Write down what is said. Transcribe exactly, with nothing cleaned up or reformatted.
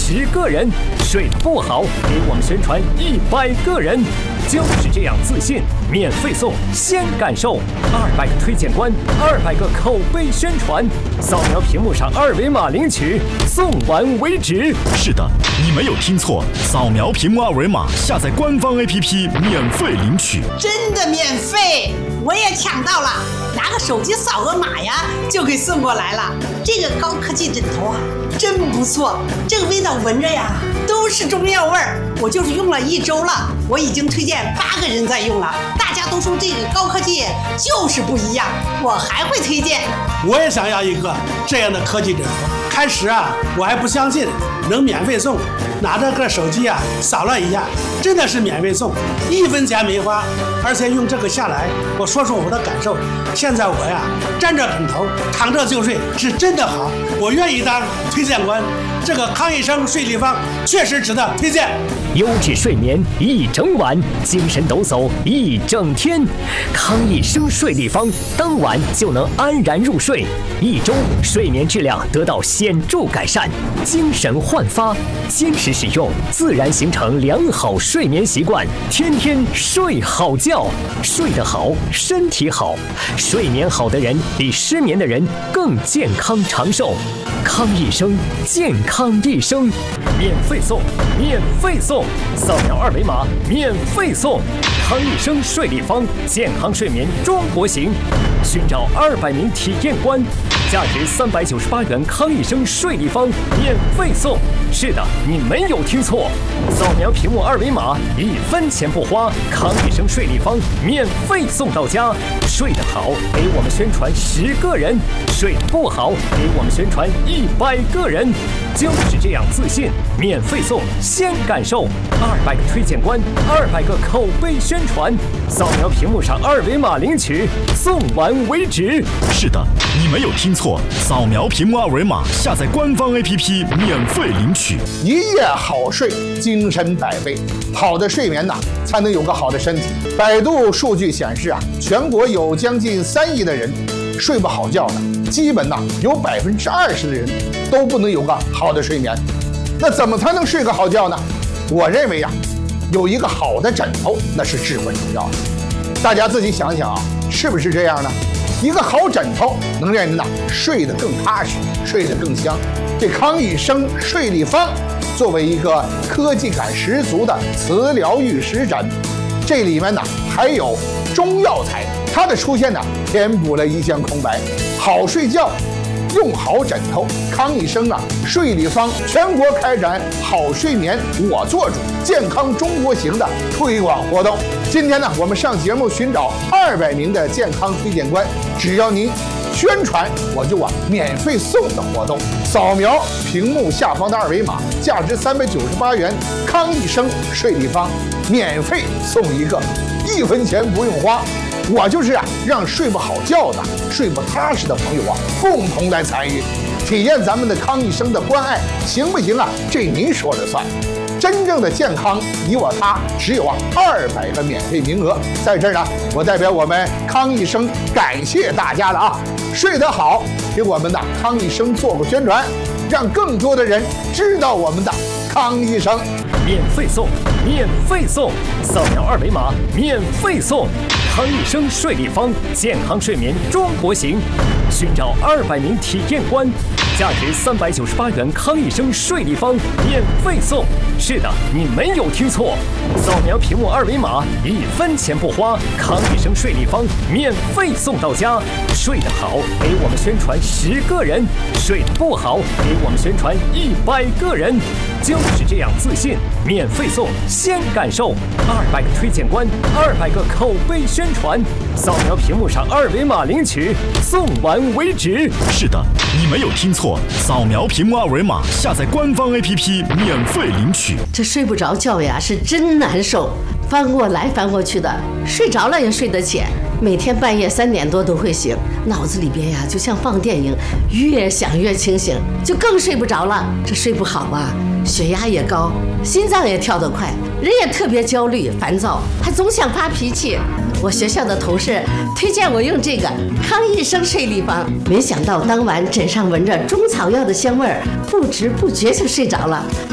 十个人，睡得不好给我们宣传一百个人，就是这样自信，免费送，先感受，二百个推荐官，二百个口碑宣传，扫描屏幕上二维码领取，送完为止。 是的，你没有听错，扫描屏幕二维码，下载官方 A P P 免费领取， 真的免费，我也抢到了，拿个手机扫个码呀，就给送过来了。这个高科技枕头啊，真不错，这个味道闻着呀，都是中药味儿。我就是用了一周了，我已经推荐八个人在用了，大家都说这个高科技就是不一样，我还会推荐。 我也想要一个这样的科技枕头。开始啊，我还不相信能免费送，拿着个手机啊扫了一下，真的是免费送，一分钱没花，而且用这个下来，我说说我的感受。现在我呀沾着枕头躺着就睡，是真的好，我愿意当推荐官。这个康医生睡立方确实值得推荐。 优质睡眠一整晚，精神抖擞一整天。康医生睡立方，当晚就能安然入睡，一周睡眠质量得到显著改善，精神焕发。坚持使用，自然形成良好睡眠习惯，天天睡好觉，睡得好，身体好。睡眠好的人比失眠的人更健康长寿。康医生，健康一生，免费送，免费送，扫描二维码，免费送。康医生睡立方，健康睡眠中国行，寻找二百名体验官，价值三百九十八元。康医生睡立方免费送。是的，你没有听错，扫描屏幕二维码，一分钱不花，康医生睡立方免费送到家。睡得好，给我们宣传十个人；睡得不好，给我们宣传一百个人。就是这样自信，免费送，先感受，二百个推荐官，二百个口碑宣传，扫描屏幕上二维码领取，送完为止。 是的，你没有听错，扫描屏幕二维码，下载官方 A P P 免费领取。 一夜好睡，精神百倍。好的睡眠呐，才能有个好的身体。百度数据显示啊，全国有将近三亿的人睡不好觉的，基本呐有百分之二十的人都不能有个好的睡眠。那怎么才能睡个好觉呢？我认为呀、啊，有一个好的枕头那是至关重要的。大家自己想想啊，是不是这样呢？一个好枕头能让人呐睡得更踏实，睡得更香。这康医生睡立方作为一个科技感十足的磁疗玉石枕，这里面呢还有中药材，它的出现呢填补了一项空白。好睡觉用好枕头，康医生啊睡立方全国开展好睡眠我做主健康中国行的推广活动。今天呢，我们上节目寻找二百名的健康推荐官，只要您宣传，我就啊免费送的活动。扫描屏幕下方的二维码，价值三百九十八元，康医生睡立方免费送一个，一分钱不用花。我就是啊，让睡不好觉的、睡不踏实的朋友啊，共同来参与，体验咱们的康医生的关爱，行不行啊？这您说了算。真正的健康，你我他，只有啊二百个免费名额。在这儿呢，我代表我们康医生感谢大家了啊！睡得好，给我们的康医生做个宣传，让更多的人知道我们的康医生。 免费送，免费送，扫描二维码，免费送。康医生睡立方，健康睡眠中国行，寻找二百名体验官，价值三百九十八元。康医生睡立方免费送。是的，你没有听错，扫描屏幕二维码，一分钱不花，康医生睡立方免费送到家。睡得好，给我们宣传十个人；睡得不好，给我们宣传一百个人。就是这样自信，免费送，先感受，二百个推荐官，二百个口碑宣传，扫描屏幕上二维码领取，送完为止。 是的，你没有听错，扫描屏幕二维码，下载官方 A P P 免费领取。 这睡不着觉呀，是真难受，翻过来翻过去的，睡着了也睡得浅，每天半夜三点多都会醒，脑子里边呀就像放电影，越想越清醒，就更睡不着了。这睡不好啊，血压也高，心脏也跳得快，人也特别焦虑烦躁，还总想发脾气。我学校的同事推荐我用这个康医生睡立方，没想到当晚枕上闻着中草药的香味儿，不知不觉就睡着了。